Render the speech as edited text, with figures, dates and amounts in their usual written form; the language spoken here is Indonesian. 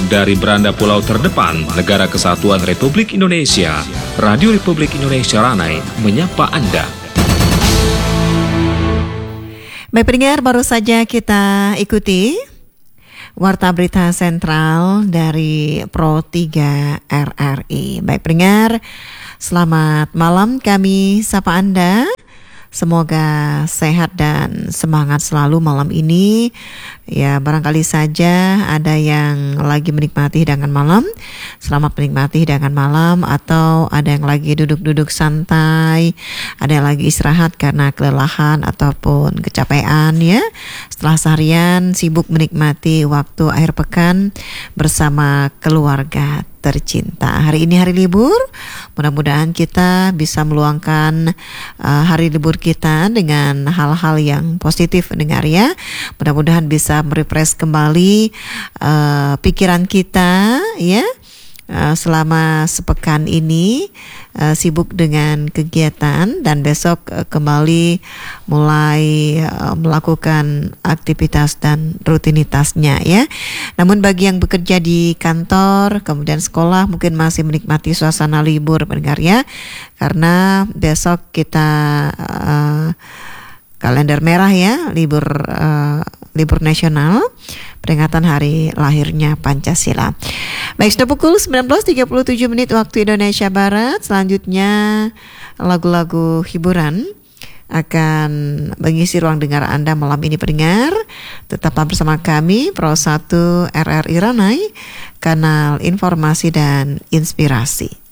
dari beranda pulau terdepan negara kesatuan Republik Indonesia, Radio Republik Indonesia Ranai menyapa Anda. Baik pendengar, baru saja kita ikuti Warta Berita Sentral dari Pro 3 RRI. Baik pendengar, selamat malam, kami sapa Anda. Semoga sehat dan semangat selalu malam ini. Ya, barangkali saja ada yang lagi menikmati hidangan malam. Selamat menikmati hidangan malam. Atau ada yang lagi duduk-duduk santai, ada yang lagi istirahat karena kelelahan ataupun kecapean ya. Setelah seharian sibuk menikmati waktu akhir pekan bersama keluarga tercinta. Hari ini hari libur, mudah-mudahan kita bisa meluangkan hari libur kita dengan hal-hal yang positif pendengar ya. Mudah-mudahan bisa merefresh kembali pikiran kita ya. Selama sepekan ini sibuk dengan kegiatan dan besok kembali mulai melakukan aktivitas dan rutinitasnya ya. Namun bagi yang bekerja di kantor kemudian sekolah mungkin masih menikmati suasana libur pendengar ya, karena besok kita kalender merah ya, libur nasional peringatan hari lahirnya Pancasila. Baik, sudah pukul 19.37 menit waktu Indonesia Barat. Selanjutnya lagu-lagu hiburan akan mengisi ruang dengar Anda malam ini pendengar. Tetaplah bersama kami Pro 1 RRI Ranai, kanal informasi dan inspirasi.